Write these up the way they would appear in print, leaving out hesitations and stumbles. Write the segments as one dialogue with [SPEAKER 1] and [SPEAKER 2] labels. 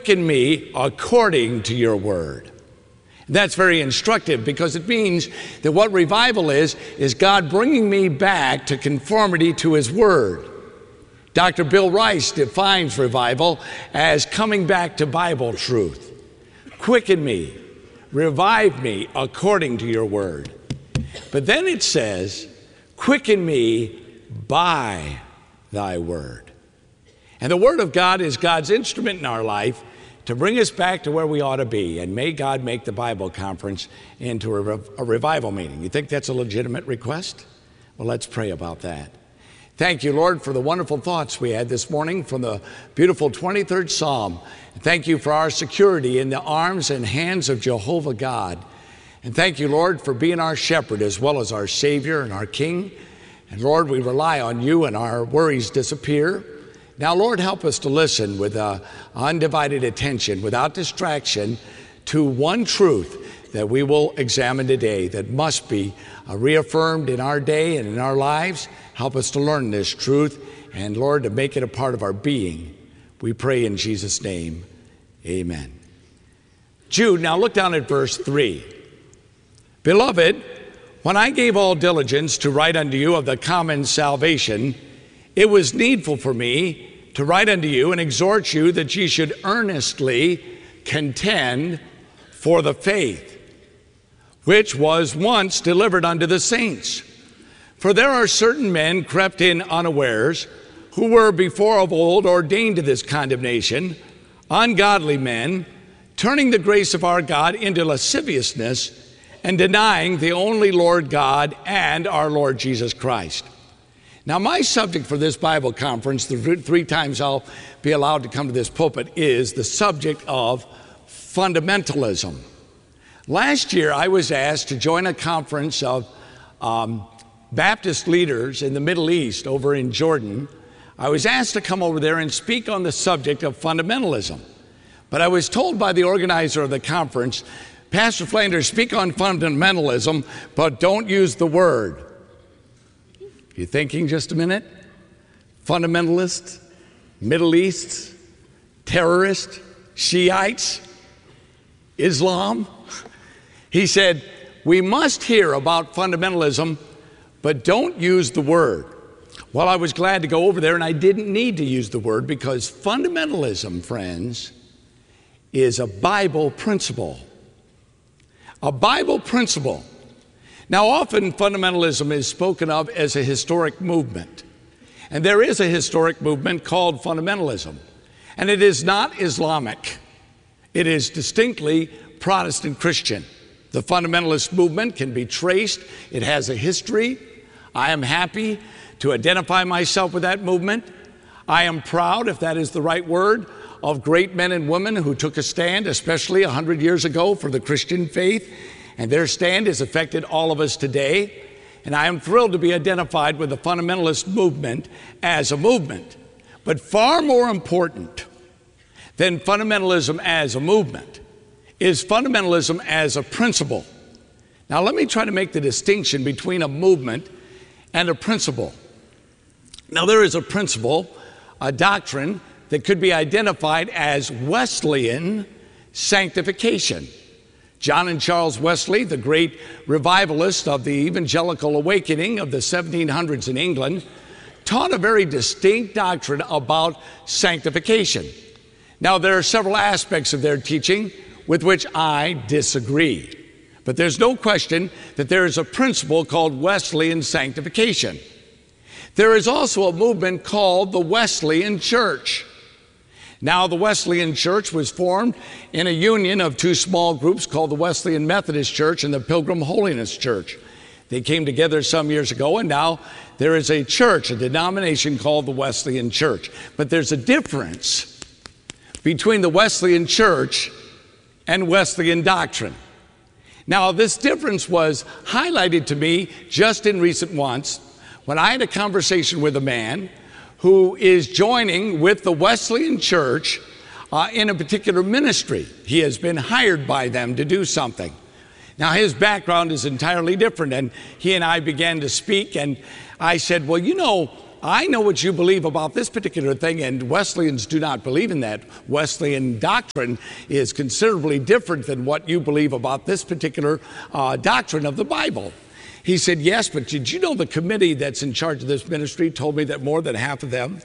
[SPEAKER 1] quicken me according to your word. That's very instructive because it means that what revival is God bringing me back to conformity to his word. Dr. Bill Rice defines revival as coming back to Bible truth. Quicken me, revive me according to your word. But then it says, quicken me by thy word. And the word of God is God's instrument in our life to bring us back to where we ought to be. And may God make the Bible conference into a revival meeting. You think that's a legitimate request? Well, let's pray about that. Thank you, Lord, for the wonderful thoughts we had this morning from the beautiful 23rd Psalm. Thank you for our security in the arms and hands of Jehovah God. And thank you, Lord, for being our shepherd as well as our Savior and our King. And Lord, we rely on you and our worries disappear. Now, Lord, help us to listen with undivided attention, without distraction, to one truth that we will examine today that must be reaffirmed in our day and in our lives. Help us to learn this truth and, Lord, to make it a part of our being. We pray in Jesus' name, amen. Jude, now look down at verse 3. Beloved, when I gave all diligence to write unto you of the common salvation, it was needful for me to write unto you and exhort you that ye should earnestly contend for the faith, which was once delivered unto the saints. For there are certain men crept in unawares, who were before of old ordained to this condemnation, ungodly men, turning the grace of our God into lasciviousness, and denying the only Lord God and our Lord Jesus Christ. Now, my subject for this Bible conference, the 3 times I'll be allowed to come to this pulpit, is the subject of fundamentalism. Last year, I was asked to join a conference of Baptist leaders in the Middle East over in Jordan. I was asked to come over there and speak on the subject of fundamentalism. But I was told by the organizer of the conference, Pastor Flanders, speak on fundamentalism, but don't use the word. You thinking just a minute? Fundamentalists, Middle East, terrorists, Shiites, Islam. He said, we must hear about fundamentalism, but don't use the word. Well, I was glad to go over there, and I didn't need to use the word because fundamentalism, friends, is a Bible principle. A Bible principle. Now, often fundamentalism is spoken of as a historic movement. And there is a historic movement called fundamentalism. And it is not Islamic. It is distinctly Protestant Christian. The fundamentalist movement can be traced. It has a history. I am happy to identify myself with that movement. I am proud, if that is the right word, of great men and women who took a stand, especially 100 years ago, for the Christian faith. And their stand has affected all of us today. And I am thrilled to be identified with the fundamentalist movement as a movement. But far more important than fundamentalism as a movement is fundamentalism as a principle. Now, let me try to make the distinction between a movement and a principle. Now, there is a principle, a doctrine that could be identified as Wesleyan sanctification. John and Charles Wesley, the great revivalist of the evangelical awakening of the 1700s in England, taught a very distinct doctrine about sanctification. Now, there are several aspects of their teaching with which I disagree. But there's no question that there is a principle called Wesleyan sanctification. There is also a movement called the Wesleyan Church. Now, the Wesleyan Church was formed in a union of 2 small groups called the Wesleyan Methodist Church and the Pilgrim Holiness Church. They came together some years ago, and now there is a church, a denomination called the Wesleyan Church. But there's a difference between the Wesleyan Church and Wesleyan doctrine. Now, this difference was highlighted to me just in recent months when I had a conversation with a man who is joining with the Wesleyan Church in a particular ministry. He has been hired by them to do something. Now, his background is entirely different, and he and I began to speak, and I said, well, you know, I know what you believe about this particular thing, and Wesleyans do not believe in that. Wesleyan doctrine is considerably different than what you believe about this particular doctrine of the Bible. He said, yes, but did you know the committee that's in charge of this ministry told me that more than half of them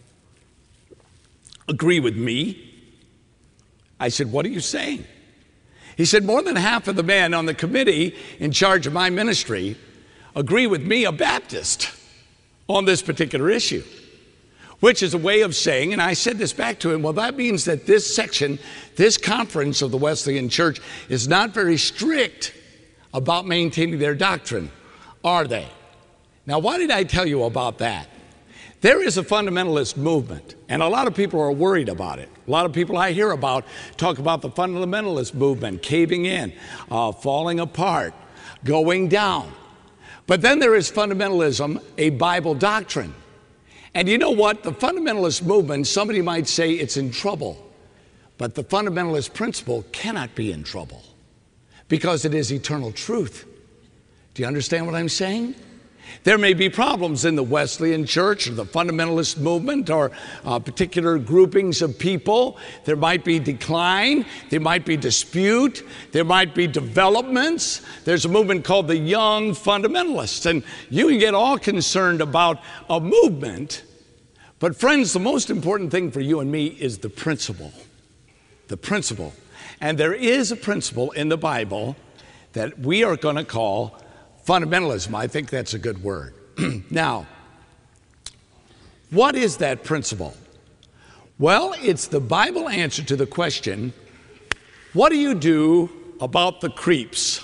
[SPEAKER 1] agree with me? I said, what are you saying? He said, more than half of the men on the committee in charge of my ministry agree with me, a Baptist, on this particular issue, which is a way of saying, and I said this back to him, well, that means that this section, this conference of the Wesleyan Church is not very strict about maintaining their doctrine, are they? Now, why did I tell you about that? There is a fundamentalist movement, and a lot of people are worried about it. A lot of people I hear about talk about the fundamentalist movement caving in, falling apart, going down. But then there is fundamentalism, a Bible doctrine. And you know what? The fundamentalist movement, somebody might say it's in trouble. But the fundamentalist principle cannot be in trouble because it is eternal truth. Do you understand what I'm saying? There may be problems in the Wesleyan Church or the fundamentalist movement or particular groupings of people. There might be decline. There might be dispute. There might be developments. There's a movement called the Young Fundamentalists. And you can get all concerned about a movement. But friends, the most important thing for you and me is the principle. The principle. And there is a principle in the Bible that we are going to call fundamentalism. I think that's a good word. Now, what is that principle? Well, it's the Bible answer to the question, what do you do about the creeps?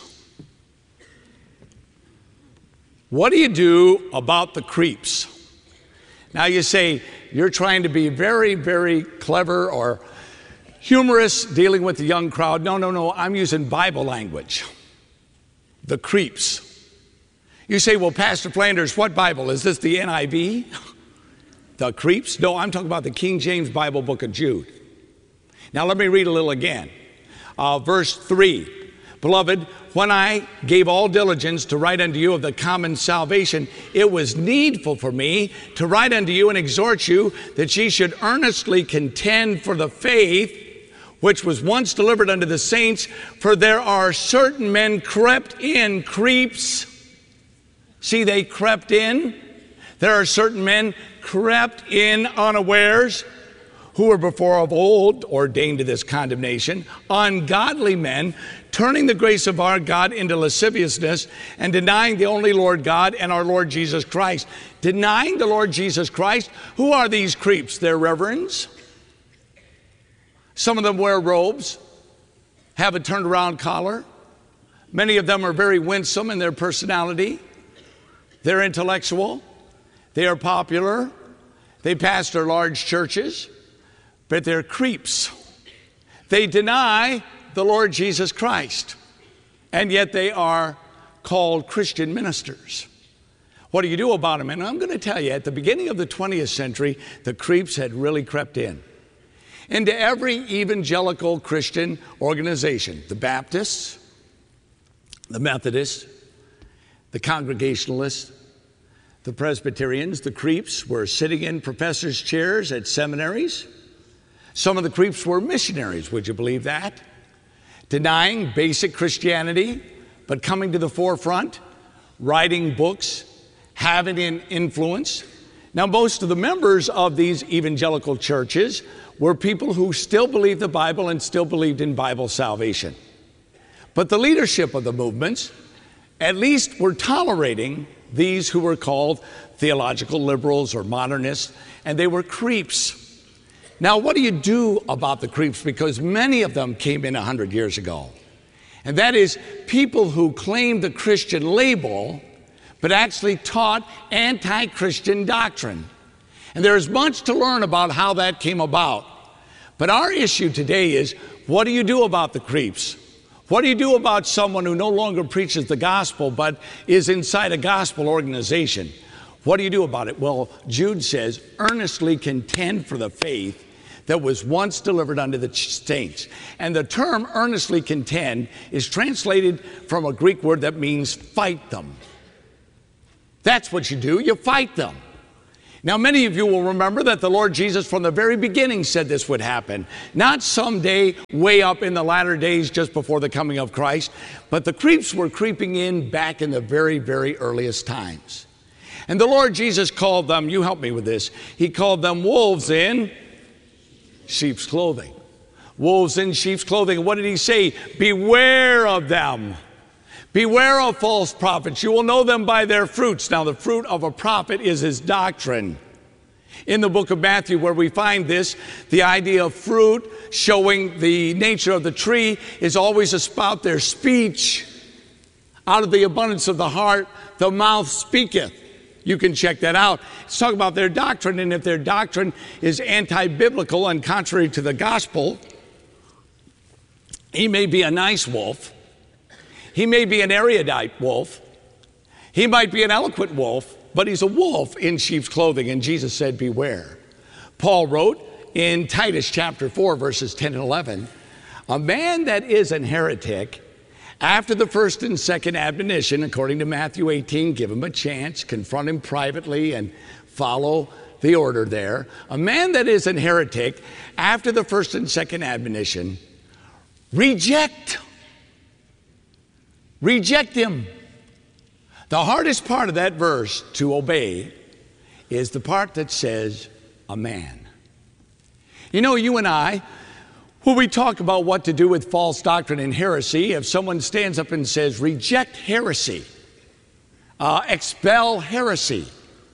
[SPEAKER 1] What do you do about the creeps? Now you say, you're trying to be very, very clever or humorous dealing with the young crowd. No, I'm using Bible language. The creeps. You say, well, Pastor Flanders, what Bible? Is this the NIV? The creeps? No, I'm talking about the King James Bible, book of Jude. Now let me read a little again. Verse 3. Beloved, when I gave all diligence to write unto you of the common salvation, it was needful for me to write unto you and exhort you that ye should earnestly contend for the faith which was once delivered unto the saints, for there are certain men crept in, creeps. See, they crept in. There are certain men crept in unawares, who were before of old ordained to this condemnation, ungodly men, turning the grace of our God into lasciviousness and denying the only Lord God and our Lord Jesus Christ. Denying the Lord Jesus Christ. Who are these creeps? They're reverends. Some of them wear robes, have a turned around collar. Many of them are very winsome in their personality. They're intellectual. They are popular. They pastor large churches, but they're creeps. They deny the Lord Jesus Christ, and yet they are called Christian ministers. What do you do about them? And I'm going to tell you, at the beginning of the 20th century, the creeps had really crept in. Into every evangelical Christian organization, the Baptists, the Methodists, the Congregationalists, the Presbyterians, the creeps were sitting in professors' chairs at seminaries. Some of the creeps were missionaries, would you believe that? Denying basic Christianity, but coming to the forefront, writing books, having an influence. Now, most of the members of these evangelical churches were people who still believed the Bible and still believed in Bible salvation. But the leadership of the movements at least were tolerating these who were called theological liberals or modernists, and they were creeps. Now, what do you do about the creeps? Because many of them came in 100 years ago. And that is people who claimed the Christian label, but actually taught anti-Christian doctrine. And there is much to learn about how that came about. But our issue today is, what do you do about the creeps? What do you do about someone who no longer preaches the gospel, but is inside a gospel organization? What do you do about it? Well, Jude says, earnestly contend for the faith that was once delivered unto the saints. And the term earnestly contend is translated from a Greek word that means fight them. That's what you do, you fight them. Now, many of you will remember that the Lord Jesus from the very beginning said this would happen. Not someday way up in the latter days just before the coming of Christ, but the creeps were creeping in back in the very, very earliest times. And the Lord Jesus called them, you help me with this, he called them wolves in sheep's clothing. Wolves in sheep's clothing. What did he say? Beware of them. Beware of false prophets. You will know them by their fruits. Now, the fruit of a prophet is his doctrine. In the book of Matthew, where we find this, the idea of fruit showing the nature of the tree is always about their speech. Out of the abundance of the heart, the mouth speaketh. You can check that out. It's talking about their doctrine, and if their doctrine is anti-biblical and contrary to the gospel, he may be a nice wolf. He may be an erudite wolf. He might be an eloquent wolf, but he's a wolf in sheep's clothing, and Jesus said, beware. Paul wrote in Titus chapter 4, verses 10 and 11, a man that is an heretic, after the first and second admonition, according to Matthew 18, give him a chance, confront him privately, and follow the order there. A man that is an heretic, after the first and second admonition, reject him. The hardest part of that verse to obey is the part that says, a man. You know, you and I, when we talk about what to do with false doctrine and heresy, if someone stands up and says, reject heresy, expel heresy,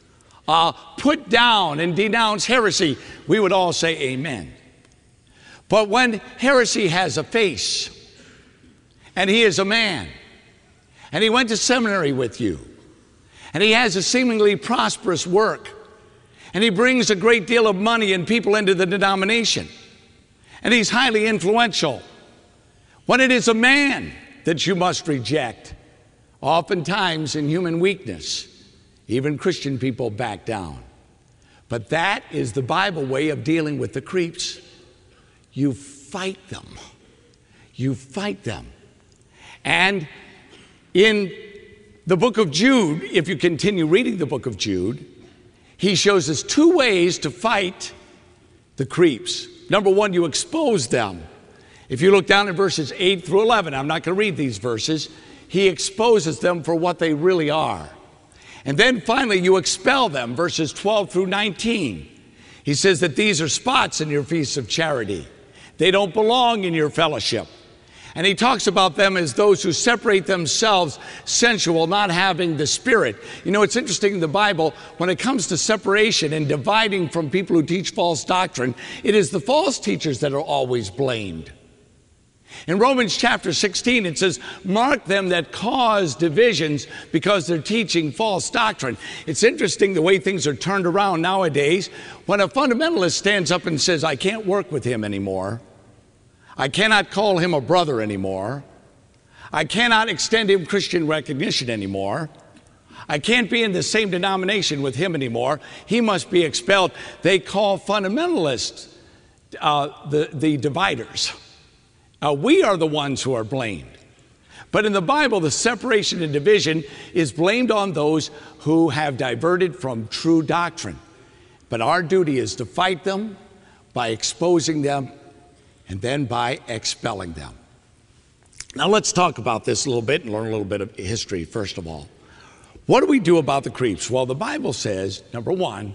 [SPEAKER 1] put down and denounce heresy, we would all say amen. But when heresy has a face, and he is a man, and he went to seminary with you, and he has a seemingly prosperous work, and he brings a great deal of money and people into the denomination, and he's highly influential. When it is a man that you must reject, oftentimes in human weakness, even Christian people back down. But that is the Bible way of dealing with the creeps. You fight them. You fight them. And in the book of Jude, if you continue reading the book of Jude, he shows us two ways to fight the creeps. Number one, you expose them. If you look down at verses 8 through 11, I'm not going to read these verses, he exposes them for what they really are. And then finally, you expel them, verses 12 through 19. He says that these are spots in your feasts of charity. They don't belong in your fellowship. And he talks about them as those who separate themselves, sensual, not having the Spirit. You know, it's interesting in the Bible, when it comes to separation and dividing from people who teach false doctrine, it is the false teachers that are always blamed. In Romans chapter 16, it says, mark them that cause divisions because they're teaching false doctrine. It's interesting the way things are turned around nowadays. When a fundamentalist stands up and says, I can't work with him anymore, I cannot call him a brother anymore, I cannot extend him Christian recognition anymore, I can't be in the same denomination with him anymore, he must be expelled. They call fundamentalists the dividers. We are the ones who are blamed. But in the Bible, the separation and division is blamed on those who have diverted from true doctrine. But our duty is to fight them by exposing them and then by expelling them. Now let's talk about this a little bit and learn a little bit of history first of all. What do we do about the creeps? Well, the Bible says, number one,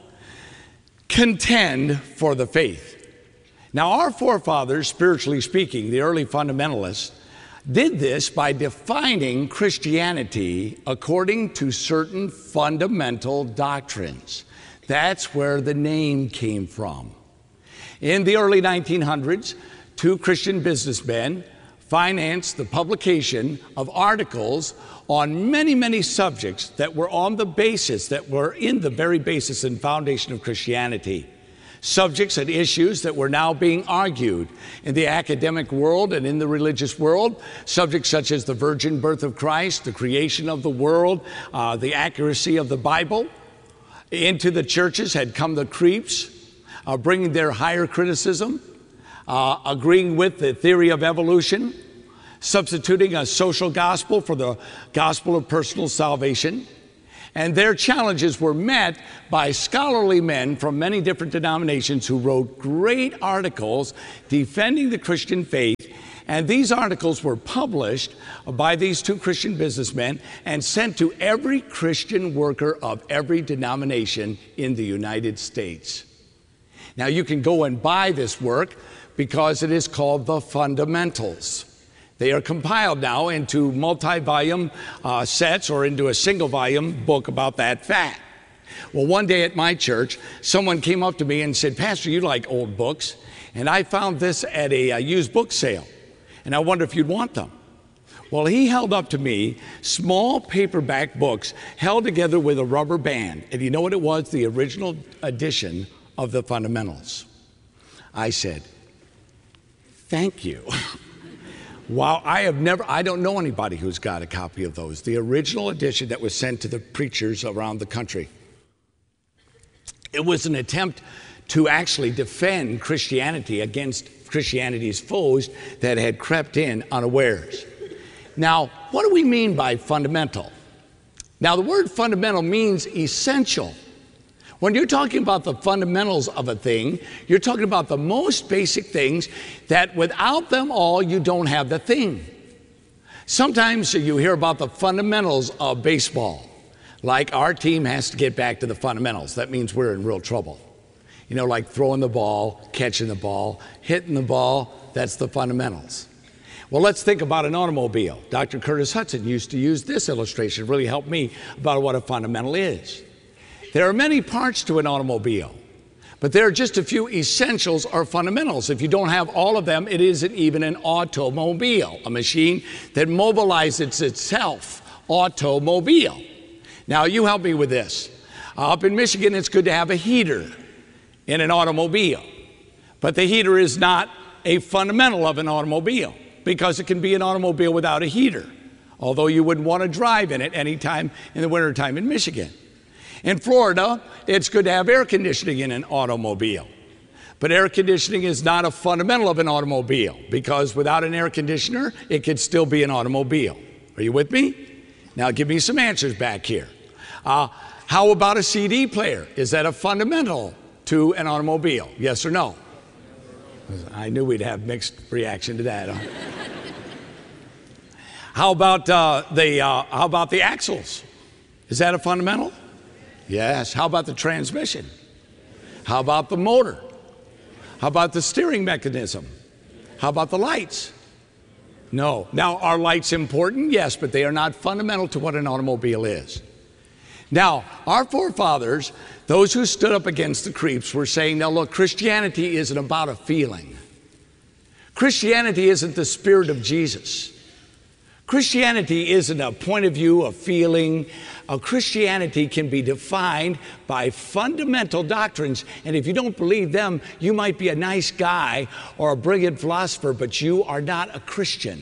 [SPEAKER 1] contend for the faith. Now, our forefathers, spiritually speaking, the early fundamentalists, did this by defining Christianity according to certain fundamental doctrines. That's where the name came from. In the early 1900s, two Christian businessmen financed the publication of articles on many, many subjects that were on the basis, that were in the very basis and foundation of Christianity. Subjects and issues that were now being argued in the academic world and in the religious world. Subjects such as the virgin birth of Christ, the creation of the world, the accuracy of the Bible. Into the churches had come the creeps, bringing their higher criticism, agreeing with the theory of evolution, substituting a social gospel for the gospel of personal salvation. And their challenges were met by scholarly men from many different denominations who wrote great articles defending the Christian faith. And these articles were published by these two Christian businessmen and sent to every Christian worker of every denomination in the United States. Now, you can go and buy this work because it is called The Fundamentals. They are compiled now into multi-volume sets or into a single-volume book about that fact. Well, one day at my church, someone came up to me and said, "Pastor, you like old books, and I found this at a used book sale, and I wonder if you'd want them." Well, he held up to me small paperback books held together with a rubber band, and you know what it was? The original edition of The Fundamentals. I said, "Thank you." Wow, I don't know anybody who's got a copy of those. The original edition that was sent to the preachers around the country. It was an attempt to actually defend Christianity against Christianity's foes that had crept in unawares. Now, what do we mean by fundamental? Now, the word fundamental means essential. When you're talking about the fundamentals of a thing, you're talking about the most basic things that without them all, you don't have the thing. Sometimes you hear about the fundamentals of baseball, like our team has to get back to the fundamentals. That means we're in real trouble. You know, like throwing the ball, catching the ball, hitting the ball, that's the fundamentals. Well, let's think about an automobile. Dr. Curtis Hudson used to use this illustration. It really helped me about what a fundamental is. There are many parts to an automobile, but there are just a few essentials or fundamentals. If you don't have all of them, it isn't even an automobile, a machine that mobilizes itself, automobile. Now, you help me with this. Up in Michigan, it's good to have a heater in an automobile, but the heater is not a fundamental of an automobile because it can be an automobile without a heater, although you wouldn't want to drive in it anytime in the wintertime in Michigan. In Florida, it's good to have air conditioning in an automobile. But air conditioning is not a fundamental of an automobile because without an air conditioner, it could still be an automobile. Are you with me? Now give me some answers back here. How about a CD player? Is that a fundamental to an automobile? Yes or no? I knew we'd have mixed reaction to that. How about the axles? Is that a fundamental? Yes. How about the transmission? How about the motor? How about the steering mechanism? How about the lights? No. Now, are lights important? Yes, but they are not fundamental to what an automobile is. Now, our forefathers, those who stood up against the creeps, were saying, now look, Christianity isn't about a feeling. Christianity isn't the spirit of Jesus. Christianity isn't a point of view, a feeling. Christianity can be defined by fundamental doctrines, and if you don't believe them, you might be a nice guy or a brilliant philosopher, but you are not a Christian.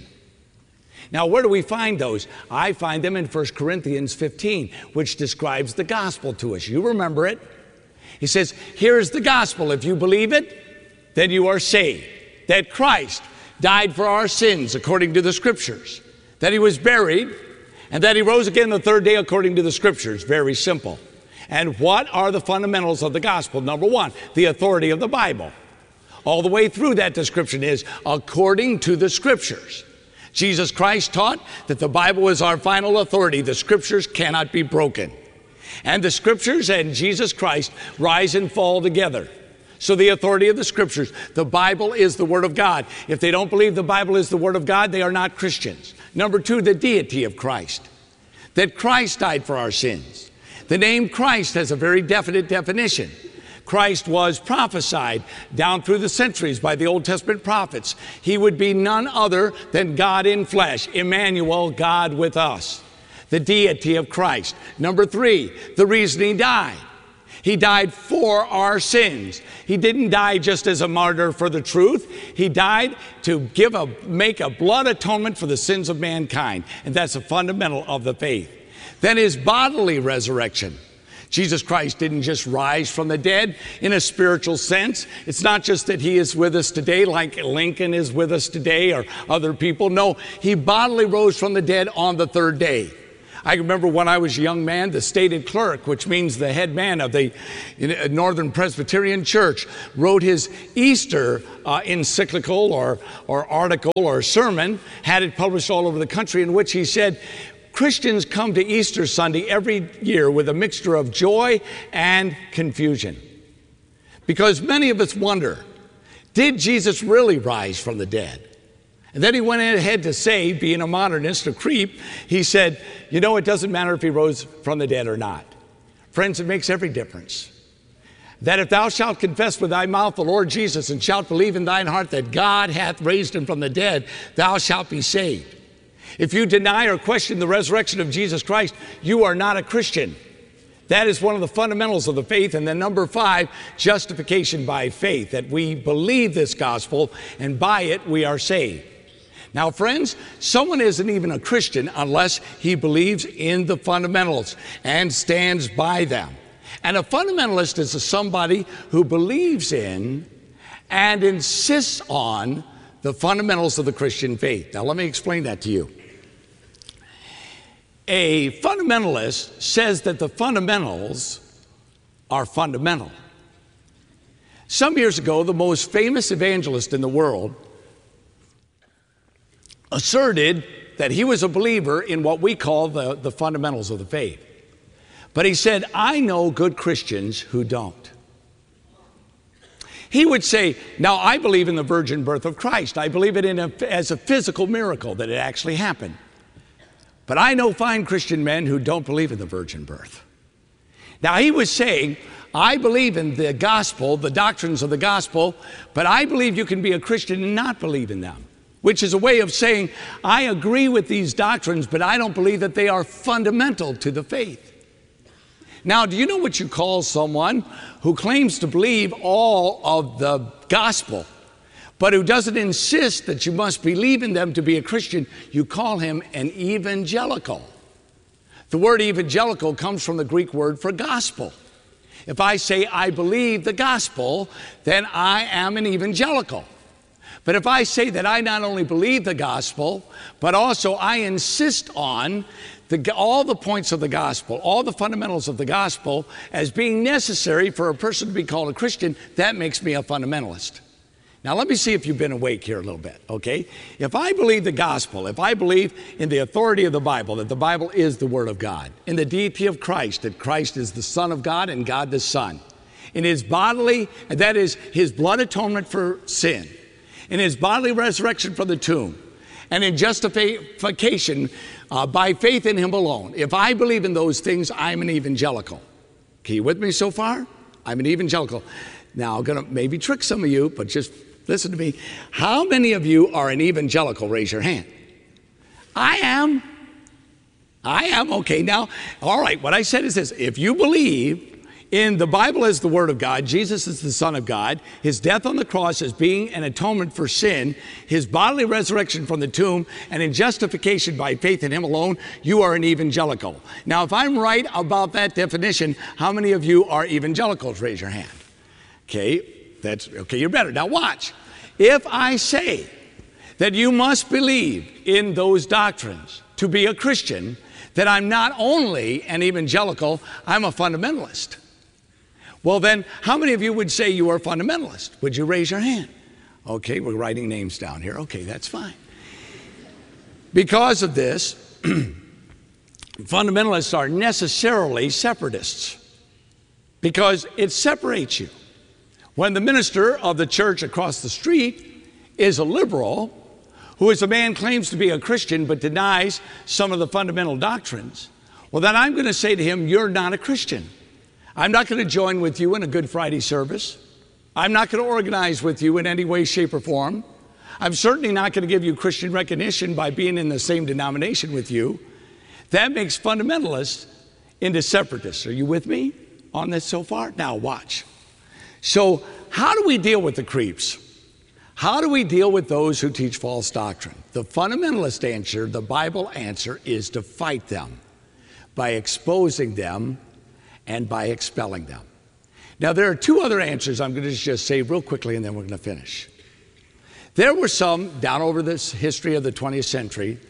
[SPEAKER 1] Now, where do we find those? I find them in 1 Corinthians 15, which describes the gospel to us. You remember it. He says, here's the gospel. If you believe it, then you are saved. That Christ died for our sins according to the Scriptures. That he was buried, and that he rose again the third day according to the Scriptures. Very simple. And what are the fundamentals of the gospel? Number one, the authority of the Bible. All the way through that description is according to the Scriptures. Jesus Christ taught that the Bible is our final authority. The Scriptures cannot be broken. And the Scriptures and Jesus Christ rise and fall together. So the authority of the Scriptures, the Bible is the Word of God. If they don't believe the Bible is the Word of God, they are not Christians. Number two, the deity of Christ. That Christ died for our sins. The name Christ has a very definite definition. Christ was prophesied down through the centuries by the Old Testament prophets. He would be none other than God in flesh, Emmanuel, God with us. The deity of Christ. Number three, the reason he died. He died for our sins. He didn't die just as a martyr for the truth. He died to make a blood atonement for the sins of mankind. And that's a fundamental of the faith. Then his bodily resurrection. Jesus Christ didn't just rise from the dead in a spiritual sense. It's not just that he is with us today like Lincoln is with us today or other people. No, he bodily rose from the dead on the third day. I remember when I was a young man, the stated clerk, which means the head man of the Northern Presbyterian Church, wrote his Easter encyclical or article or sermon, had it published all over the country, in which he said, Christians come to Easter Sunday every year with a mixture of joy and confusion. Because many of us wonder, did Jesus really rise from the dead? And then he went ahead to say, being a modernist, a creep, he said, you know, it doesn't matter if he rose from the dead or not. Friends, it makes every difference. That if thou shalt confess with thy mouth the Lord Jesus and shalt believe in thine heart that God hath raised him from the dead, thou shalt be saved. If you deny or question the resurrection of Jesus Christ, you are not a Christian. That is one of the fundamentals of the faith. And then number 5, justification by faith, that we believe this gospel and by it we are saved. Now, friends, someone isn't even a Christian unless he believes in the fundamentals and stands by them. And a fundamentalist is somebody who believes in and insists on the fundamentals of the Christian faith. Now, let me explain that to you. A fundamentalist says that the fundamentals are fundamental. Some years ago, the most famous evangelist in the world asserted that he was a believer in what we call the fundamentals of the faith. But he said, I know good Christians who don't. He would say, now I believe in the virgin birth of Christ. I believe it as a physical miracle that it actually happened. But I know fine Christian men who don't believe in the virgin birth. Now he was saying, I believe in the gospel, the doctrines of the gospel, but I believe you can be a Christian and not believe in them. Which is a way of saying, I agree with these doctrines, but I don't believe that they are fundamental to the faith. Now, do you know what you call someone who claims to believe all of the gospel, but who doesn't insist that you must believe in them to be a Christian? You call him an evangelical. The word evangelical comes from the Greek word for gospel. If I say I believe the gospel, then I am an evangelical. But if I say that I not only believe the gospel, but also I insist on all the points of the gospel, all the fundamentals of the gospel as being necessary for a person to be called a Christian, that makes me a fundamentalist. Now let me see if you've been awake here a little bit, okay? If I believe the gospel, if I believe in the authority of the Bible, that the Bible is the Word of God, in the deity of Christ, that Christ is the Son of God and God the Son, in his bodily, that is his blood atonement for sin, in his bodily resurrection from the tomb, and in justification by faith in him alone. If I believe in those things, I'm an evangelical. Okay, you with me so far? I'm an evangelical. Now, I'm going to maybe trick some of you, but just listen to me. How many of you are an evangelical? Raise your hand. I am. Okay, now, all right, what I said is this. If you believe in the Bible as the Word of God, Jesus is the Son of God, his death on the cross as being an atonement for sin, his bodily resurrection from the tomb, and in justification by faith in him alone, you are an evangelical. Now, if I'm right about that definition, how many of you are evangelicals? Raise your hand. Okay, you're better. Now watch. If I say that you must believe in those doctrines to be a Christian, that I'm not only an evangelical, I'm a fundamentalist. Well then, how many of you would say you are a fundamentalist? Would you raise your hand? Okay, we're writing names down here. Okay, that's fine. Because of this, fundamentalists are necessarily separatists because it separates you. When the minister of the church across the street is a liberal, who is a man claims to be a Christian but denies some of the fundamental doctrines, well then I'm going to say to him, you're not a Christian. I'm not going to join with you in a Good Friday service. I'm not going to organize with you in any way, shape, or form. I'm certainly not going to give you Christian recognition by being in the same denomination with you. That makes fundamentalists into separatists. Are you with me on this so far? Now watch. So how do we deal with the creeps? How do we deal with those who teach false doctrine? The fundamentalist answer, the Bible answer, is to fight them by exposing them and by expelling them. Now, there are two other answers I'm going to just say real quickly, and then we're going to finish. There were some down over this history of the 20th century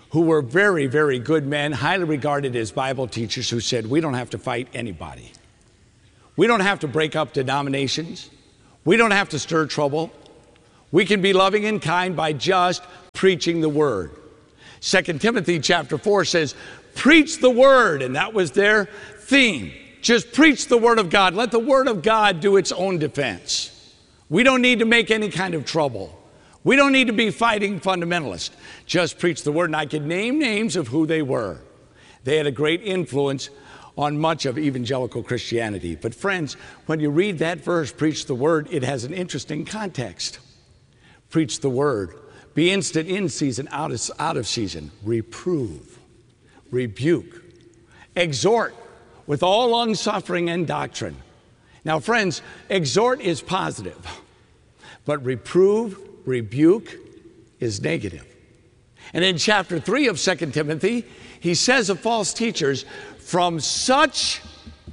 [SPEAKER 1] who were very, very good men, highly regarded as Bible teachers, who said, we don't have to fight anybody. We don't have to break up denominations. We don't have to stir trouble. We can be loving and kind by just preaching the word. 2 Timothy chapter 4 says, preach the word, and that was their theme. Just preach the word of God. Let the word of God do its own defense. We don't need to make any kind of trouble. We don't need to be fighting fundamentalists. Just preach the word, and I could name names of who they were. They had a great influence on much of evangelical Christianity. But friends, when you read that verse, preach the word, it has an interesting context. Preach the word. Be instant in season, out of season. Reprove, rebuke, exhort with all long-suffering and doctrine. Now, friends, exhort is positive, but reprove, rebuke is negative. And in chapter 3 of 2 Timothy, he says of false teachers, from such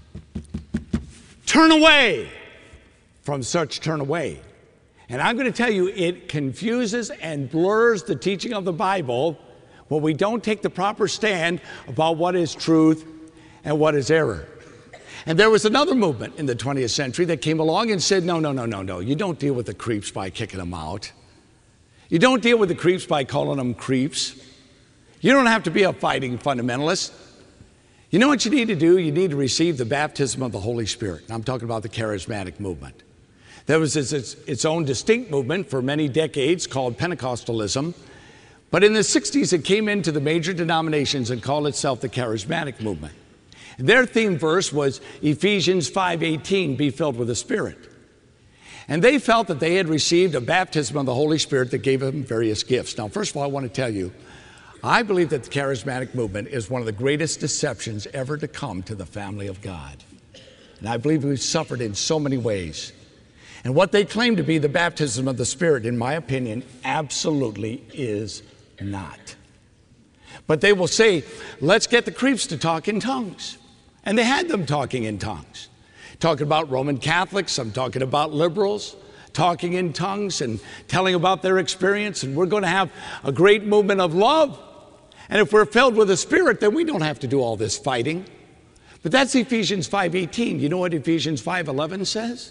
[SPEAKER 1] turn away. From such turn away. And I'm going to tell you, it confuses and blurs the teaching of the Bible when we don't take the proper stand about what is truth and what is error. And there was another movement in the 20th century that came along and said, no. You don't deal with the creeps by kicking them out. You don't deal with the creeps by calling them creeps. You don't have to be a fighting fundamentalist. You know what you need to do? You need to receive the baptism of the Holy Spirit. And I'm talking about the charismatic movement. There was its own distinct movement for many decades called Pentecostalism. But in the 60s, it came into the major denominations and called itself the charismatic movement. Their theme verse was Ephesians 5:18, be filled with the Spirit. And they felt that they had received a baptism of the Holy Spirit that gave them various gifts. Now, first of all, I want to tell you, I believe that the charismatic movement is one of the greatest deceptions ever to come to the family of God. And I believe we've suffered in so many ways. And what they claim to be the baptism of the Spirit, in my opinion, absolutely is not. But they will say, let's get the creeps to talk in tongues. And they had them talking in tongues. Talking about Roman Catholics, I'm talking about liberals, talking in tongues and telling about their experience. And we're going to have a great movement of love. And if we're filled with the Spirit, then we don't have to do all this fighting. But that's Ephesians 5:18. You know what Ephesians 5:11 says?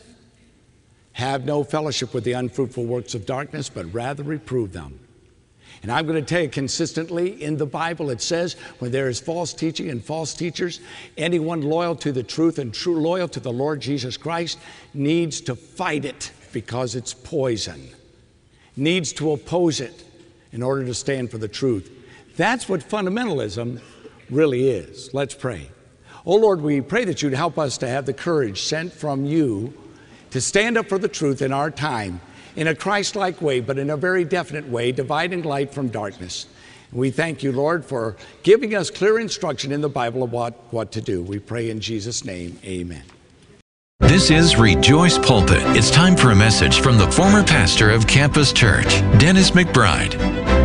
[SPEAKER 1] Have no fellowship with the unfruitful works of darkness, but rather reprove them. And I'm going to tell you consistently, in the Bible it says, when there is false teaching and false teachers, anyone loyal to the truth and true loyal to the Lord Jesus Christ needs to fight it because it's poison. Needs to oppose it in order to stand for the truth. That's what fundamentalism really is. Let's pray. Oh Lord, we pray that you'd help us to have the courage sent from you to stand up for the truth in our time in a Christ-like way, but in a very definite way, dividing light from darkness. And we thank you, Lord, for giving us clear instruction in the Bible of what to do. We pray in Jesus' name, amen.
[SPEAKER 2] This is Rejoice Pulpit. It's time for a message from the former pastor of Campus Church, Dennis McBride.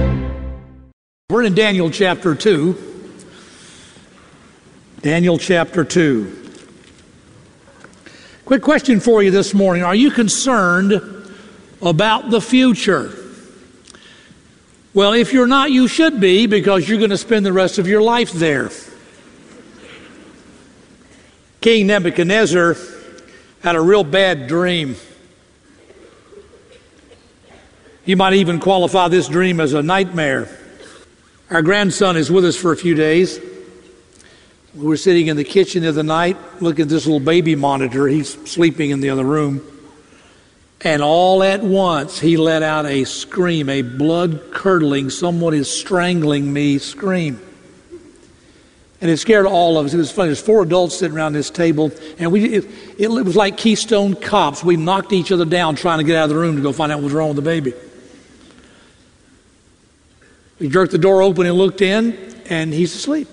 [SPEAKER 3] We're in Daniel chapter 2. Daniel chapter 2. Quick question for you this morning. Are you concerned about the future? Well, if you're not, you should be, because you're going to spend the rest of your life there. King Nebuchadnezzar had a real bad dream. You might even qualify this dream as a nightmare. Our grandson is with us for a few days. We were sitting in the kitchen the other night, looking at this little baby monitor. He's sleeping in the other room. And all at once, he let out a scream, a blood-curdling, someone is strangling me scream. And it scared all of us. It was funny. There's 4 adults sitting around this table, and it was like Keystone Cops. We knocked each other down trying to get out of the room to go find out what was wrong with the baby. We jerked the door open and looked in, and he's asleep.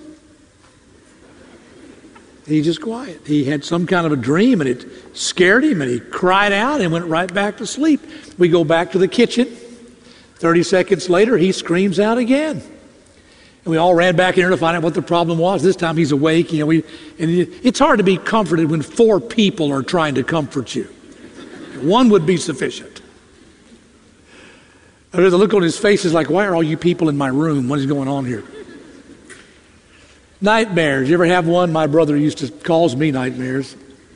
[SPEAKER 3] He's just quiet. He had some kind of a dream, and it scared him, and he cried out and went right back to sleep. We go back to the kitchen. 30 seconds later, he screams out again. And we all ran back in here to find out what the problem was. This time he's awake. It's hard to be comforted when 4 people are trying to comfort you. 1 would be sufficient. There's a look on his face is like, why are all you people in my room? What is going on here? Nightmares. You ever have one? My brother used to cause me nightmares.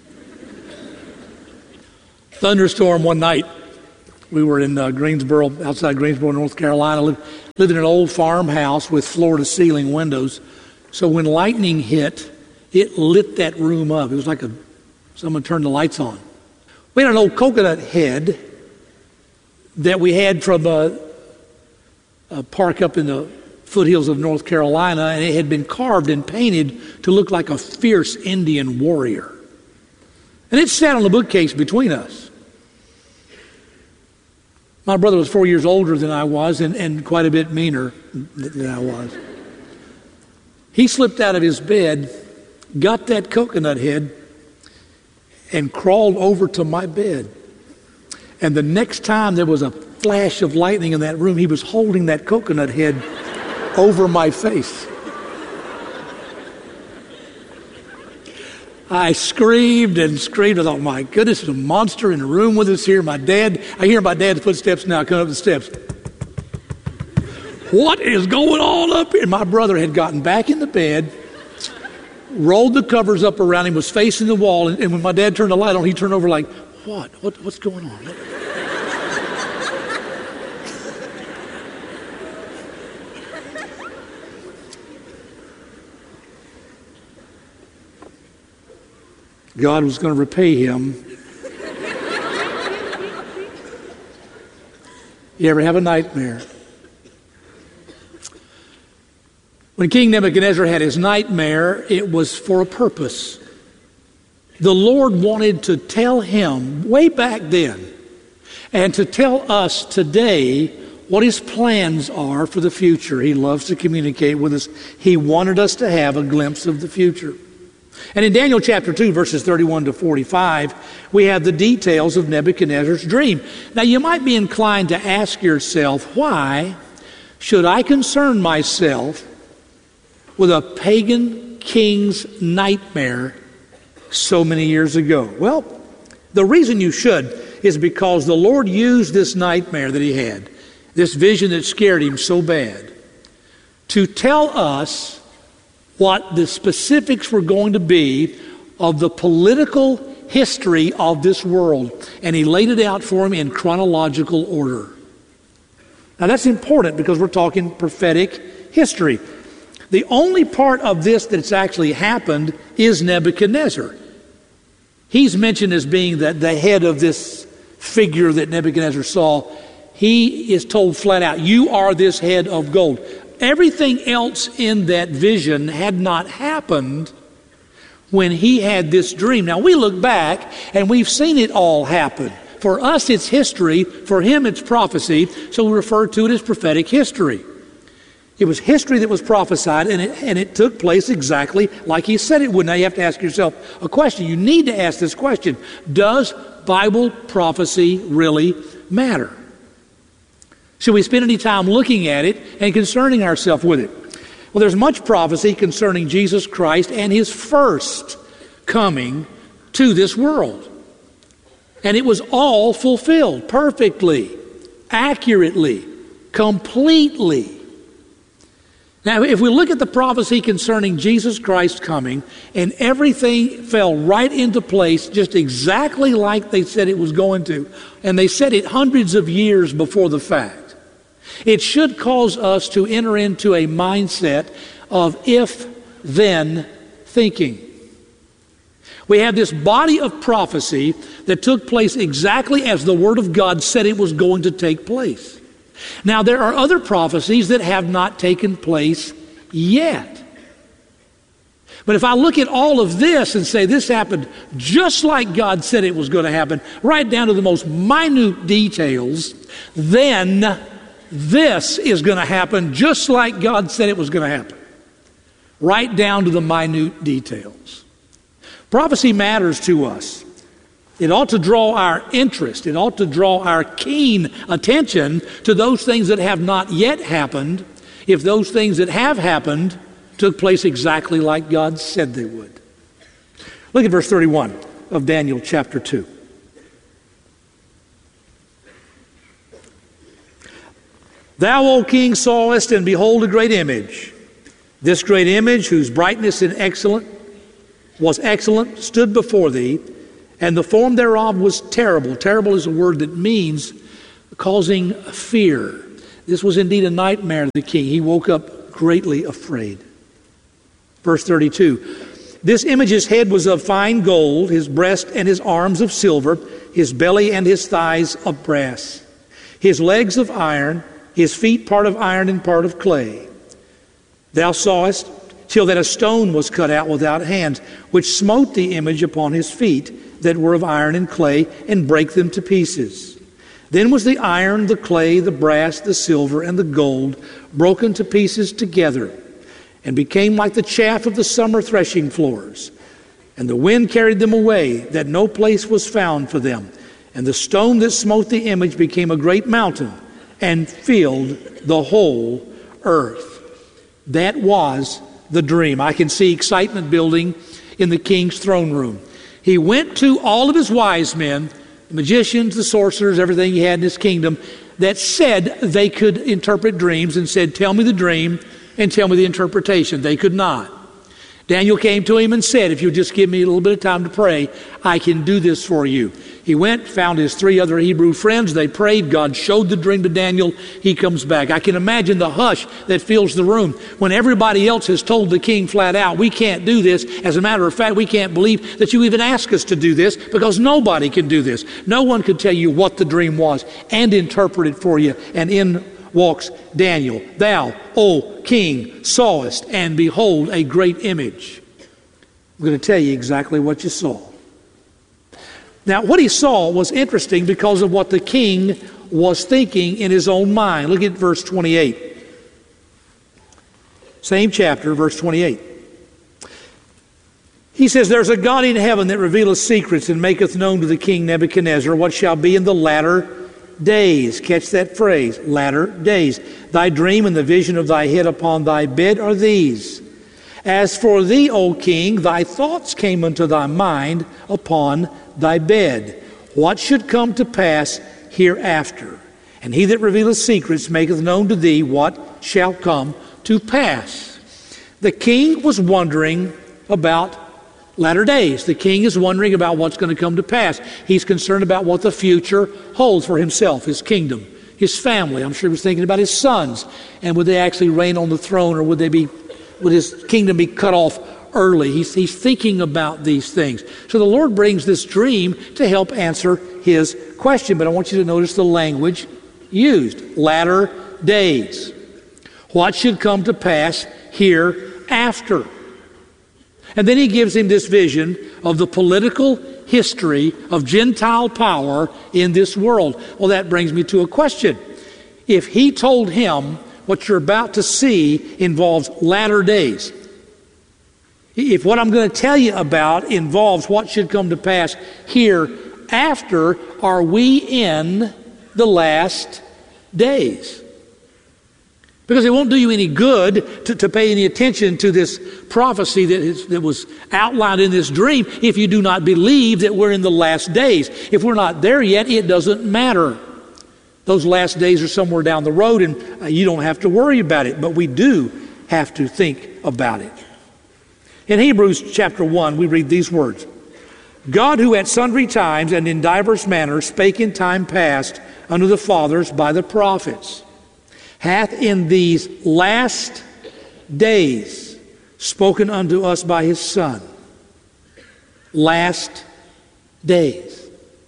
[SPEAKER 3] Thunderstorm one night. We were in Greensboro, outside Greensboro, North Carolina. Lived in an old farmhouse with floor-to-ceiling windows. So when lightning hit, it lit that room up. It was like someone turned the lights on. We had an old coconut head that we had from a park up in the foothills of North Carolina, and it had been carved and painted to look like a fierce Indian warrior. And it sat on the bookcase between us. My brother was 4 years older than I was and quite a bit meaner than I was. He slipped out of his bed, got that coconut head, and crawled over to my bed. And the next time there was a flash of lightning in that room, he was holding that coconut head over my face. I screamed and screamed. I thought, my goodness, there's a monster in the room with us here. I hear my dad's footsteps now coming up the steps. What is going on up here? My brother had gotten back in the bed, rolled the covers up around him, was facing the wall, and when my dad turned the light on, he turned over like, what's going on? God was going to repay him. You ever have a nightmare? When King Nebuchadnezzar had his nightmare, it was for a purpose. The Lord wanted to tell him way back then and to tell us today what his plans are for the future. He loves to communicate with us. He wanted us to have a glimpse of the future. And in Daniel chapter 2, verses 31 to 45, we have the details of Nebuchadnezzar's dream. Now, you might be inclined to ask yourself, why should I concern myself with a pagan king's nightmare so many years ago? Well, the reason you should is because the Lord used this nightmare that he had, this vision that scared him so bad, to tell us what the specifics were going to be of the political history of this world. And he laid it out for him in chronological order. Now that's important because we're talking prophetic history. The only part of this that's actually happened is Nebuchadnezzar. He's mentioned as being the head of this figure that Nebuchadnezzar saw. He is told flat out, you are this head of gold. Everything else in that vision had not happened when he had this dream. Now we look back and we've seen it all happen. For us it's history, for him it's prophecy, so we refer to it as prophetic history. It was history that was prophesied, and it took place exactly like he said it would. Now you have to ask yourself a question. You need to ask this question. Does Bible prophecy really matter? Should we spend any time looking at it and concerning ourselves with it? Well, there's much prophecy concerning Jesus Christ and his first coming to this world. And it was all fulfilled perfectly, accurately, completely. Now, if we look at the prophecy concerning Jesus Christ coming, and everything fell right into place just exactly like they said it was going to, and they said it hundreds of years before the fact, it should cause us to enter into a mindset of if-then thinking. We have this body of prophecy that took place exactly as the Word of God said it was going to take place. Now, there are other prophecies that have not taken place yet. But if I look at all of this and say this happened just like God said it was going to happen, right down to the most minute details, then this is going to happen just like God said it was going to happen, right down to the minute details. Prophecy matters to us. It ought to draw our interest. It ought to draw our keen attention to those things that have not yet happened, if those things that have happened took place exactly like God said they would. Look at verse 31 of Daniel chapter 2. Thou, O king, sawest, and behold, a great image. This great image, whose brightness was excellent, stood before thee, and the form thereof was terrible. Terrible is a word that means causing fear. This was indeed a nightmare to the king. He woke up greatly afraid. Verse 32, this image's head was of fine gold, his breast and his arms of silver, his belly and his thighs of brass, his legs of iron, his feet part of iron and part of clay. Thou sawest till that a stone was cut out without hands, which smote the image upon his feet that were of iron and clay, and brake them to pieces. Then was the iron, the clay, the brass, the silver, and the gold broken to pieces together, and became like the chaff of the summer threshing floors. And the wind carried them away, that no place was found for them. And the stone that smote the image became a great mountain, and filled the whole earth. That was the dream. I can see excitement building in the king's throne room. He went to all of his wise men, the magicians, the sorcerers, everything he had in his kingdom, that said they could interpret dreams, and said, tell me the dream and tell me the interpretation. They could not. Daniel came to him and said, if you'll just give me a little bit of time to pray, I can do this for you. He went, found his 3 other Hebrew friends. They prayed. God showed the dream to Daniel. He comes back. I can imagine the hush that fills the room when everybody else has told the king flat out, we can't do this. As a matter of fact, we can't believe that you even ask us to do this, because nobody can do this. No one could tell you what the dream was and interpret it for you. And in walks Daniel. Thou, O king, sawest, and behold, a great image. I'm going to tell you exactly what you saw. Now, what he saw was interesting because of what the king was thinking in his own mind. Look at verse 28. Same chapter, verse 28. He says, there's a God in heaven that revealeth secrets, and maketh known to the king Nebuchadnezzar what shall be in the latter days. Catch that phrase, latter days. Thy dream and the vision of thy head upon thy bed are these. As for thee, O king, thy thoughts came unto thy mind upon thy bed, what should come to pass hereafter. And he that revealeth secrets maketh known to thee what shall come to pass. The king was wondering about latter days. The king is wondering about what's going to come to pass. He's concerned about what the future holds for himself, his kingdom, his family. I'm sure he was thinking about his sons, and would they actually reign on the throne, or would his kingdom be cut off early? He's thinking about these things. So the Lord brings this dream to help answer his question. But I want you to notice the language used. Latter days. What should come to pass hereafter? And then he gives him this vision of the political history of Gentile power in this world. Well, that brings me to a question. If he told him what you're about to see involves latter days, if what I'm going to tell you about involves what should come to pass hereafter, are we in the last days? Because it won't do you any good to pay any attention to this prophecy that was outlined in this dream if you do not believe that we're in the last days. If we're not there yet, it doesn't matter. Those last days are somewhere down the road, and you don't have to worry about it, but we do have to think about it. In Hebrews chapter 1, we read these words. God, who at sundry times and in divers manners spake in time past unto the fathers by the prophets, hath in these last days spoken unto us by his Son. Last days.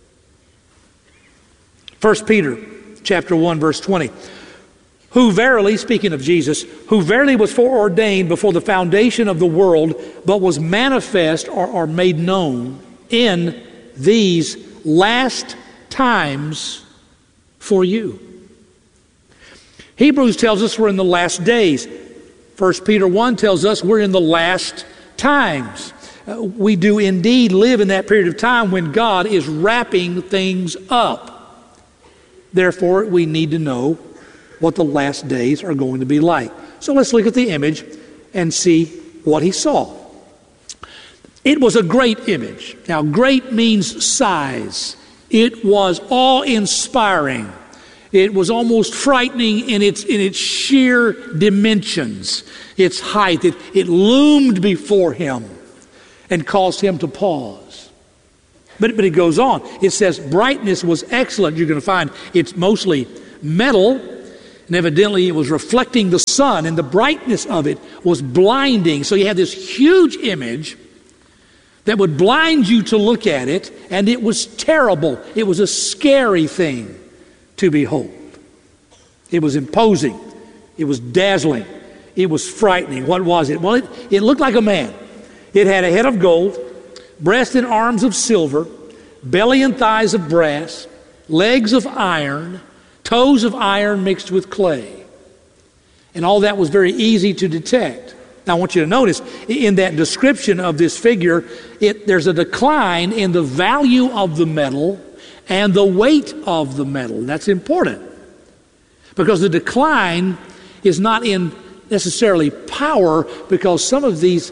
[SPEAKER 3] 1 Peter chapter 1, verse 20. Who verily, speaking of Jesus, who verily was foreordained before the foundation of the world, but was manifest or made known in these last times for you. Hebrews tells us we're in the last days. 1 Peter 1 tells us we're in the last times. We do indeed live in that period of time when God is wrapping things up. Therefore, we need to know what the last days are going to be like. So let's look at the image and see what he saw. It was a great image. Now, great means size. It was awe-inspiring. It was almost frightening in its sheer dimensions, its height. It loomed before him and caused him to pause. But it goes on. It says brightness was excellent. You're going to find it's mostly metal, and evidently it was reflecting the sun, and the brightness of it was blinding. So you had this huge image that would blind you to look at it, and it was terrible. It was a scary thing to behold. It was imposing. It was dazzling. It was frightening. What was it? Well, it looked like a man. It had a head of gold, breast and arms of silver, belly and thighs of brass, legs of iron, toes of iron mixed with clay. And all that was very easy to detect. Now I want you to notice, in that description of this figure, there's a decline in the value of the metal and the weight of the metal. That's important, because the decline is not in necessarily power, because some of these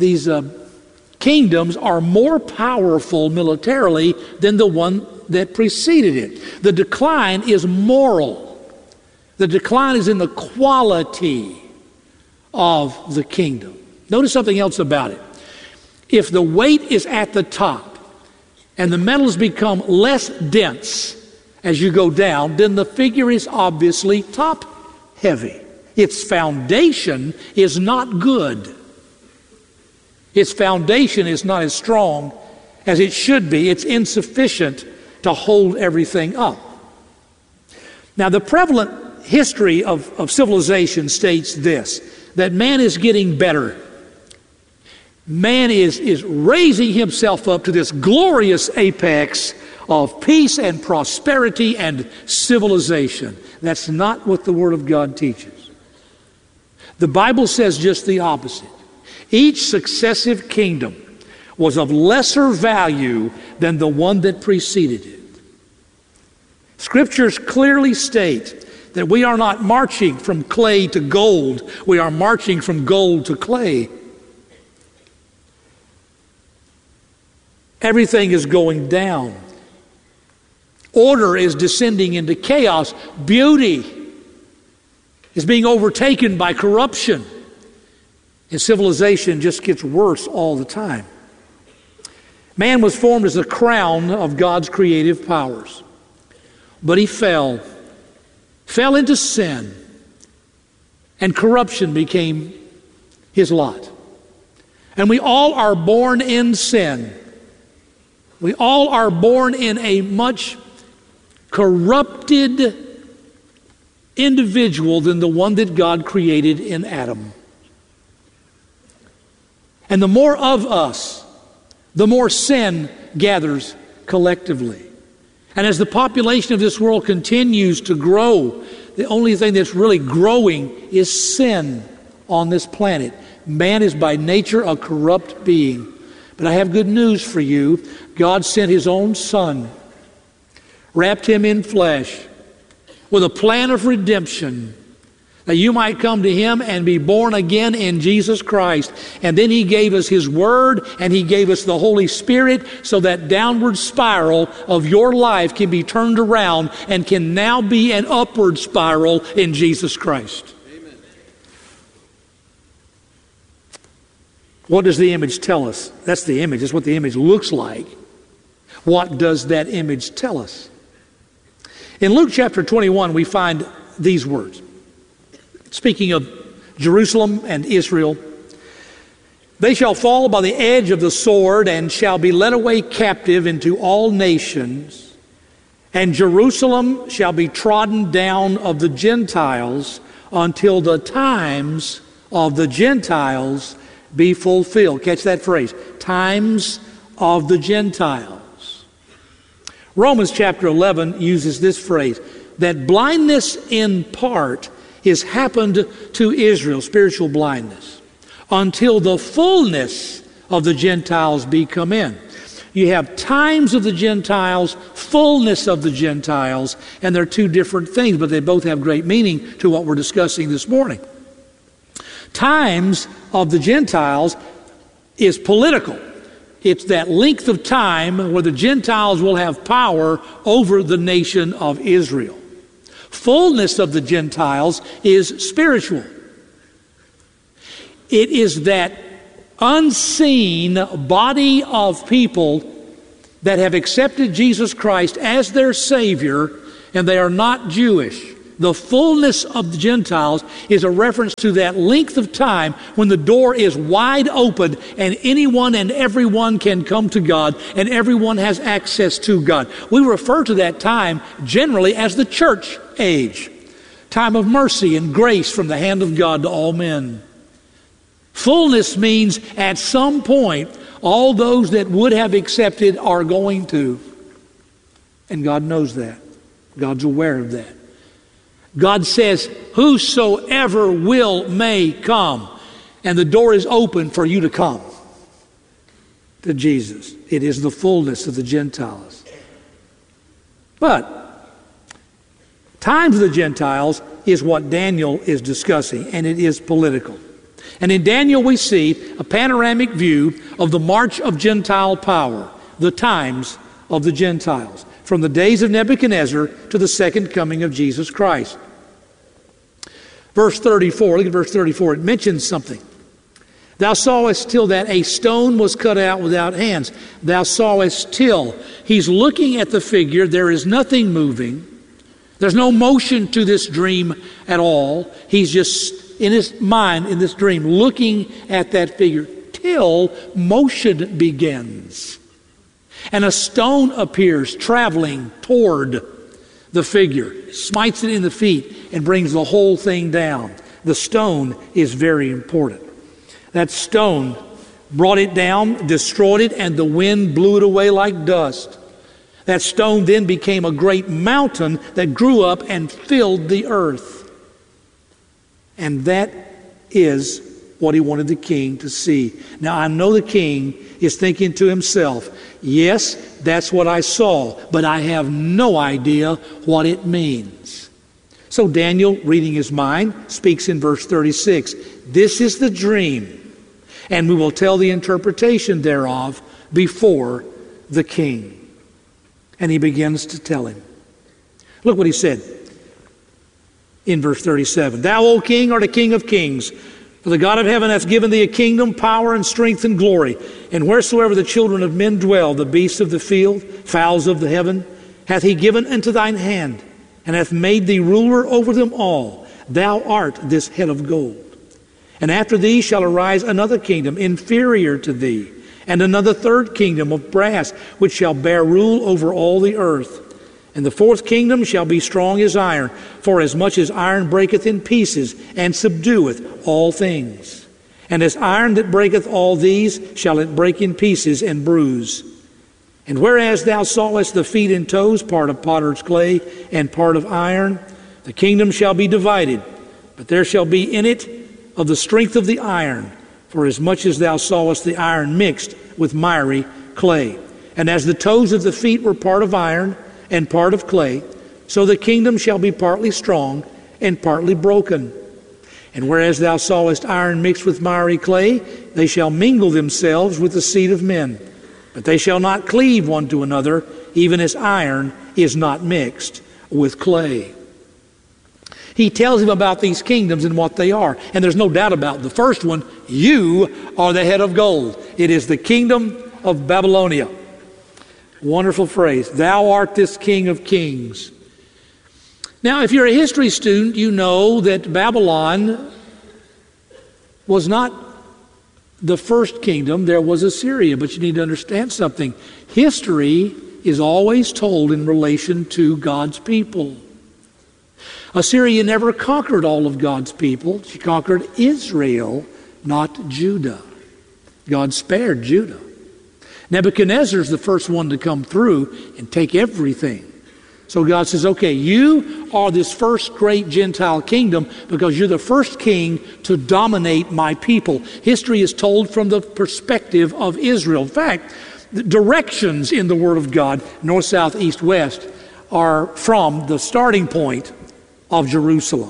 [SPEAKER 3] kingdoms are more powerful militarily than the one that preceded it. The decline is moral. The decline is in the quality of the kingdom. Notice something else about it. If the weight is at the top and the metals become less dense as you go down, then the figure is obviously top heavy. Its foundation is not good. Its foundation is not as strong as it should be. It's insufficient to hold everything up. Now, the prevalent history of civilization states this, that man is getting better. Man is raising himself up to this glorious apex of peace and prosperity and civilization. That's not what the Word of God teaches. The Bible says just the opposite. Each successive kingdom was of lesser value than the one that preceded it. Scriptures clearly state that we are not marching from clay to gold. We are marching from gold to clay. Everything is going down. Order is descending into chaos. Beauty is being overtaken by corruption. And civilization just gets worse all the time. Man was formed as a crown of God's creative powers. But he fell into sin, and corruption became his lot. And we all are born in sin. We all are born in a much corrupted individual than the one that God created in Adam. And the more of us, the more sin gathers collectively. And as the population of this world continues to grow, the only thing that's really growing is sin on this planet. Man is by nature a corrupt being. But I have good news for you. God sent His own Son, wrapped Him in flesh, with a plan of redemption, that you might come to Him and be born again in Jesus Christ. And then He gave us His Word, and He gave us the Holy Spirit, so that downward spiral of your life can be turned around and can now be an upward spiral in Jesus Christ. Amen. What does the image tell us? That's the image. That's what the image looks like. What does that image tell us? In Luke chapter 21, we find these words. Speaking of Jerusalem and Israel, they shall fall by the edge of the sword and shall be led away captive into all nations, and Jerusalem shall be trodden down of the Gentiles until the times of the Gentiles be fulfilled. Catch that phrase, times of the Gentiles. Romans chapter 11 uses this phrase, that blindness in part is happened to Israel, spiritual blindness, until the fullness of the Gentiles be come in. You have times of the Gentiles, fullness of the Gentiles, and they're two different things, but they both have great meaning to what we're discussing this morning. Times of the Gentiles is political. It's that length of time where the Gentiles will have power over the nation of Israel. Fullness of the Gentiles is spiritual. It is that unseen body of people that have accepted Jesus Christ as their Savior, and they are not Jewish. The fullness of the Gentiles is a reference to that length of time when the door is wide open and anyone and everyone can come to God and everyone has access to God. We refer to that time generally as the church age, time of mercy and grace from the hand of God to all men. Fullness means at some point all those that would have accepted are going to. And God knows that. God's aware of that. God says, whosoever will may come. And the door is open for you to come to Jesus. It is the fullness of the Gentiles. But times of the Gentiles is what Daniel is discussing, and it is political. And in Daniel we see a panoramic view of the march of Gentile power, the times of the Gentiles, from the days of Nebuchadnezzar to the second coming of Jesus Christ. Verse 34, look at verse 34, it mentions something. Thou sawest till that a stone was cut out without hands. Thou sawest till. He's looking at the figure. There is nothing moving. There's no motion to this dream at all. He's just in his mind, in this dream, looking at that figure till motion begins. And a stone appears traveling toward the figure, smites it in the feet, and brings the whole thing down. The stone is very important. That stone brought it down, destroyed it, and the wind blew it away like dust. That stone then became a great mountain that grew up and filled the earth. And that is what he wanted the king to see. Now, I know the king is thinking to himself, yes, that's what I saw, but I have no idea what it means. So Daniel, reading his mind, speaks in verse 36, this is the dream, and we will tell the interpretation thereof before the king. And he begins to tell him. Look what he said in verse 37. Thou, O king, art a king of kings. For the God of heaven hath given thee a kingdom, power, and strength, and glory. And wheresoever the children of men dwell, the beasts of the field, fowls of the heaven, hath he given into thine hand, and hath made thee ruler over them all. Thou art this head of gold. And after thee shall arise another kingdom inferior to thee, and another third kingdom of brass, which shall bear rule over all the earth. And the fourth kingdom shall be strong as iron, for as much as iron breaketh in pieces, and subdueth all things. And as iron that breaketh all these, shall it break in pieces and bruise. And whereas thou sawest the feet and toes, part of potter's clay, and part of iron, the kingdom shall be divided, but there shall be in it of the strength of the iron, for as much as thou sawest the iron mixed with miry clay. And as the toes of the feet were part of iron, and part of clay, so the kingdom shall be partly strong and partly broken. And whereas thou sawest iron mixed with miry clay, they shall mingle themselves with the seed of men. But they shall not cleave one to another, even as iron is not mixed with clay. He tells him about these kingdoms and what they are. And there's no doubt about the first one. You are the head of gold. It is the kingdom of Babylonia. Wonderful phrase. Thou art this king of kings. Now, if you're a history student, you know that Babylon was not the first kingdom. There was Assyria, but you need to understand something. History is always told in relation to God's people. Assyria never conquered all of God's people. She conquered Israel, not Judah. God spared Judah. Nebuchadnezzar is the first one to come through and take everything. So God says, okay, you are this first great Gentile kingdom because you're the first king to dominate my people. History is told from the perspective of Israel. In fact, the directions in the Word of God, north, south, east, west, are from the starting point of Jerusalem.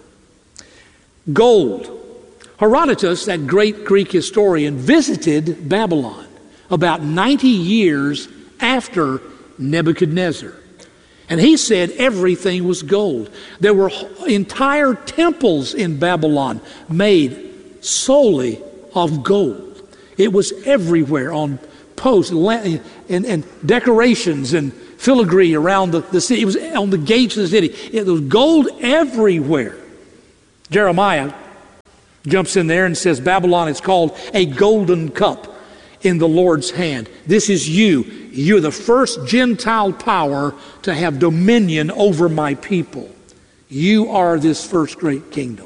[SPEAKER 3] Gold. Herodotus, that great Greek historian, visited Babylon about 90 years after Nebuchadnezzar. And he said everything was gold. There were entire temples in Babylon made solely of gold. It was everywhere on posts and decorations and filigree around the city. It was on the gates of the city. It was gold everywhere. Jeremiah jumps in there and says, Babylon is called a golden cup in the Lord's hand. This is you. You're the first Gentile power to have dominion over my people. You are this first great kingdom.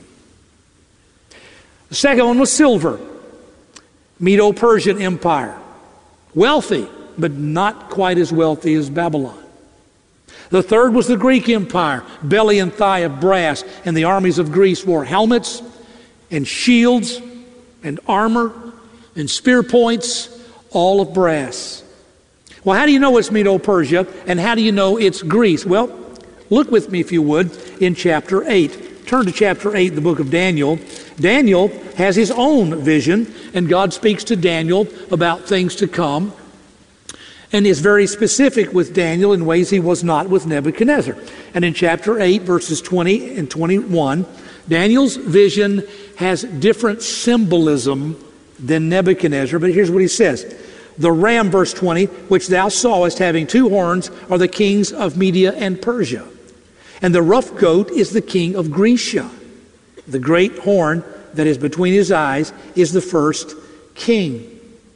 [SPEAKER 3] The second one was silver. Medo-Persian Empire. Wealthy, but not quite as wealthy as Babylon. The third was the Greek Empire. Belly and thigh of brass. And the armies of Greece wore helmets and shields and armor and spear points, all of brass. Well, how do you know it's Medo-Persia, and how do you know it's Greece? Well, look with me, if you would, in chapter 8. Turn to chapter 8, the book of Daniel. Daniel has his own vision, and God speaks to Daniel about things to come, and is very specific with Daniel in ways he was not with Nebuchadnezzar. And in chapter 8, verses 20 and 21, Daniel's vision has different symbolism than Nebuchadnezzar, but here's what he says. The ram, verse 20, which thou sawest having two horns, are the kings of Media and Persia. And the rough goat is the king of Grecia. The great horn that is between his eyes is the first king.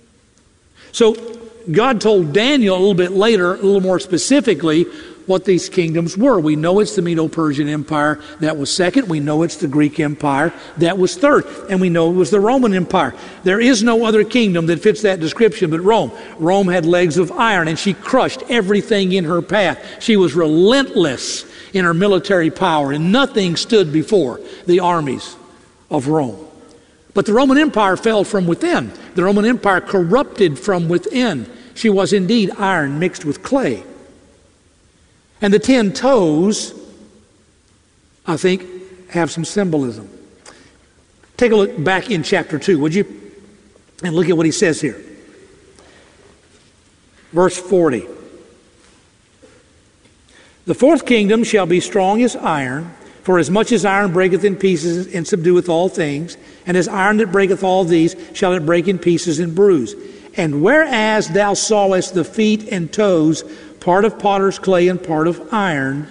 [SPEAKER 3] So God told Daniel a little bit later, a little more specifically, what these kingdoms were. We know it's the Medo-Persian Empire that was second. We know it's the Greek Empire that was third. And we know it was the Roman Empire. There is no other kingdom that fits that description but Rome. Rome had legs of iron, and she crushed everything in her path. She was relentless in her military power, and nothing stood before the armies of Rome. But the Roman Empire fell from within. The Roman Empire corrupted from within. She was indeed iron mixed with clay. And the 10 toes, I think, have some symbolism. Take a look back in chapter 2, would you? And look at what he says here. Verse 40. The fourth kingdom shall be strong as iron, for as much as iron breaketh in pieces and subdueth all things, and as iron that breaketh all these, shall it break in pieces and bruise. And whereas thou sawest the feet and toes, part of potter's clay and part of iron.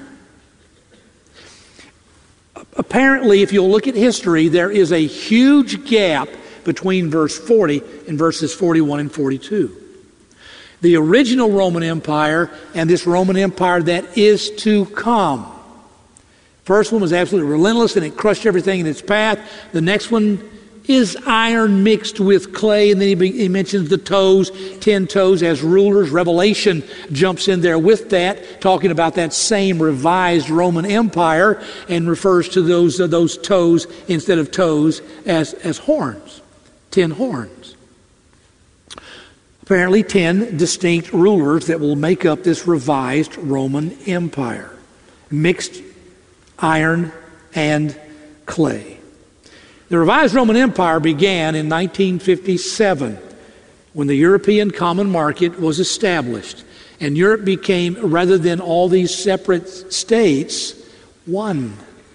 [SPEAKER 3] Apparently, if you'll look at history, there is a huge gap between verse 40 and verses 41 and 42. The original Roman Empire and this Roman Empire that is to come. First one was absolutely relentless and it crushed everything in its path. The next one is iron mixed with clay, and then he mentions the toes, 10 toes as rulers. Revelation jumps in there with that, talking about that same revised Roman Empire, and refers to those toes instead of toes as horns, 10 horns. Apparently 10 distinct rulers that will make up this revised Roman Empire, mixed iron and clay. The revised Roman Empire began in 1957 when the European Common Market was established, and Europe became, rather than all these separate states, one.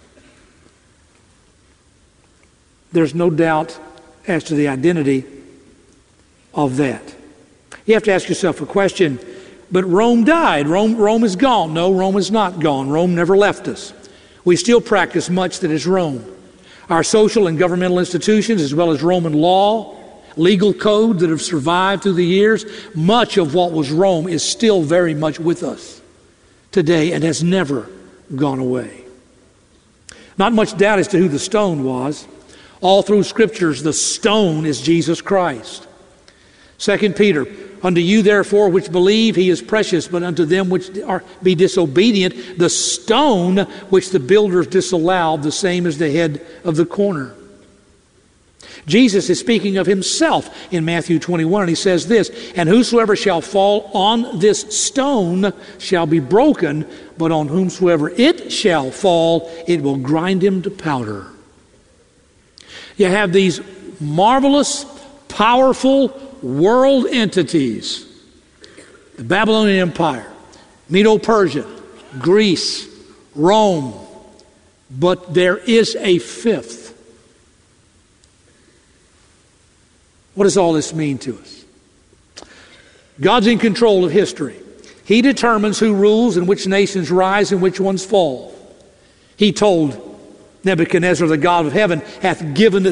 [SPEAKER 3] There's no doubt as to the identity of that. You have to ask yourself a question, but Rome died. Rome is gone. No, Rome is not gone. Rome never left us. We still practice much that is Rome. Our social and governmental institutions, as well as Roman law, legal code that have survived through the years, much of what was Rome is still very much with us today and has never gone away. Not much doubt as to who the stone was. All through Scriptures, the stone is Jesus Christ. 2 Peter, unto you therefore which believe he is precious, but unto them which be disobedient, the stone which the builders disallowed, the same is the head of the corner. Jesus is speaking of himself in Matthew 21, and he says this, and whosoever shall fall on this stone shall be broken, but on whomsoever it shall fall, it will grind him to powder. You have these marvelous, powerful world entities. The Babylonian Empire, Medo-Persia, Greece, Rome, but there is a fifth. What does all this mean to us? God's in control of history. He determines who rules and which nations rise and which ones fall. He told Nebuchadnezzar, the God of heaven, hath given